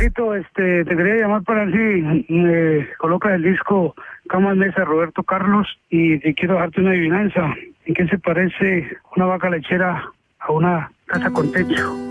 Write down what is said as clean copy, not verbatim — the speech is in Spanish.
Tito, te quería llamar para ver si me colocas el disco Camas Mesa de Roberto Carlos y te quiero dejarte una adivinanza. ¿En qué se parece una vaca lechera a una casa con techo?